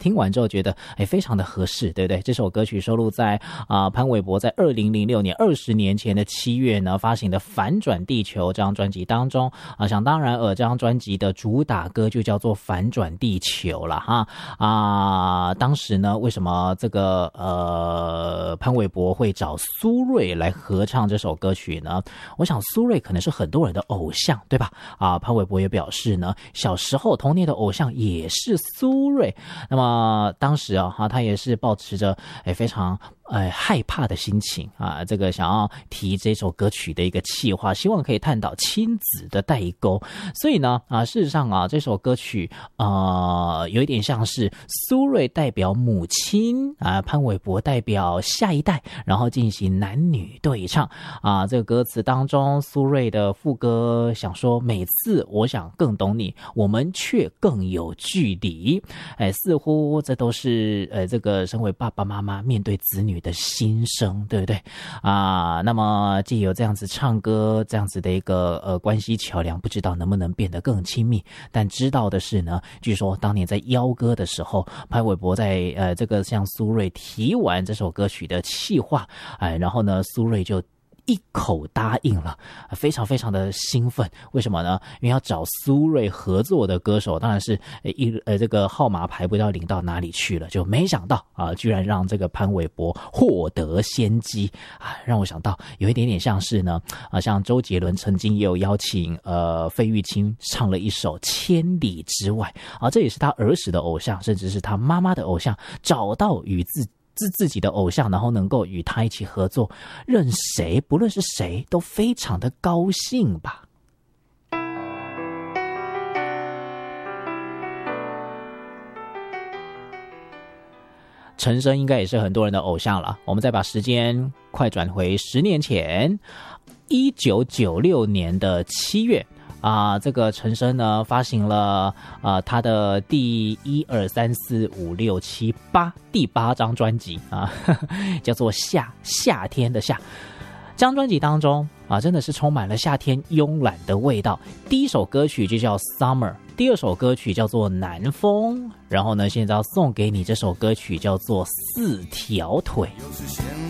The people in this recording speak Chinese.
听完之后觉得非常的合适，对不对？这首歌曲收录在潘玮柏在2006年20年前的7月呢发行的《反转地球》这张专辑当中想当然这张专辑的主打歌就叫做《反转地球》了哈当时呢为什么这个潘玮柏会找苏芮来合唱这首歌曲呢？我想苏芮可能是很多人的偶像，对吧？潘玮柏也表示呢，小时候童年的偶像也是苏芮。那么当时他也是抱持着非常害怕的心情这个想要提这首歌曲的一个企划，希望可以探讨亲子的代沟。所以呢事实上这首歌曲有一点像是苏芮代表母亲潘玮柏代表下一代，然后进行男女对唱这个歌词当中，苏芮的副歌想说，每次我想更懂你，我们却更有距离。似乎这都是这个身为爸爸妈妈面对子女的心声，对不对那么既有这样子唱歌这样子的一个关系桥梁，不知道能不能变得更亲密。但知道的是呢，据说当年在邀歌的时候，潘玮柏在这个向苏芮提完这首歌曲的企划然后呢苏芮就一口答应了，非常非常的兴奋。为什么呢？因为要找苏芮合作的歌手，当然是这个号码牌不知道领到哪里去了，就没想到居然让这个潘玮柏获得先机让我想到有一点点像是呢像周杰伦曾经也有邀请费玉清唱了一首《千里之外》这也是他儿时的偶像，甚至是他妈妈的偶像，找到与自己的偶像，然后能够与他一起合作，任谁不论是谁都非常的高兴吧。陈升应该也是很多人的偶像了。我们再把时间快转回10年前，1996年的7月这个陈升呢发行了他的第1、2、3、4、5、6、7、8第8张专辑叫做夏天的夏。这张专辑当中真的是充满了夏天慵懒的味道。第一首歌曲就叫 Summer， 第二首歌曲叫做南风，然后呢现在要送给你这首歌曲叫做4条腿。